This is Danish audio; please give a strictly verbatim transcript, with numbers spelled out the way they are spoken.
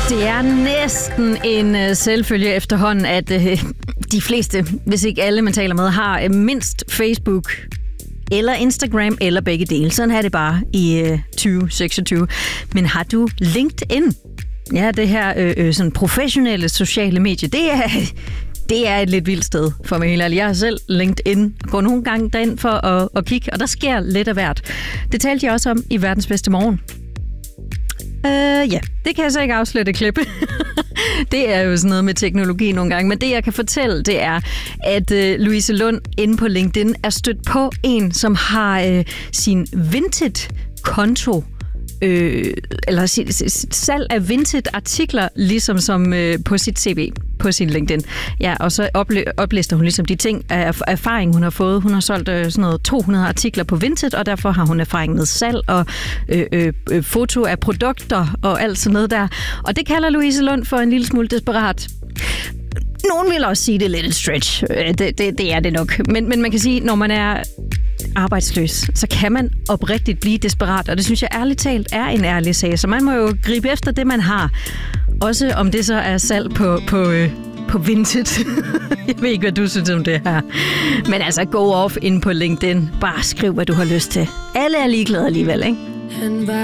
Det er næsten en selvfølge efterhånden, at øh, de fleste, hvis ikke alle, man taler med, har øh, mindst Facebook eller Instagram eller begge dele. Sådan er det bare i øh, tyve seksogtyve. Men har du LinkedIn? Ja, det her øh, øh, sådan professionelle sociale medie, det er... Det er et lidt vildt sted for mig helt ærligt. Jeg har selv LinkedIn går nogle gange derind for at, at kigge, og der sker lidt af hvert. Det talte jeg også om i Verdens Bedste Morgen. Uh, ja, det kan jeg så ikke afsløre det klip. Det er jo sådan noget med teknologi nogle gange. Men det, jeg kan fortælle, det er, at uh, Louise Lund inde på LinkedIn er stødt på en, som har uh, sin Vinted-konto, øh, eller sit, sit salg af Vinted-artikler, ligesom som øh, på sit C V, på sin LinkedIn. Ja, og så ople- oplister hun ligesom de ting af erfaring, hun har fået. Hun har solgt øh, sådan noget to hundrede artikler på Vinted, og derfor har hun erfaring med salg og øh, øh, foto af produkter og alt sådan noget der. Og det kalder Louise Lund for en lille smule desperat. Nogen vil også sige, det er lidt et stretch. Det, det, det er det nok. Men, men man kan sige, når man er arbejdsløs, så kan man oprigtigt blive desperat, og det synes jeg ærligt talt er en ærlig sag. Så man må jo gribe efter det, man har. Også om det så er salg på, på, øh, på Vinted. Jeg ved ikke, hvad du synes om det her. Men altså, go off ind på LinkedIn. Bare skriv, hvad du har lyst til. Alle er ligeglade alligevel, ikke?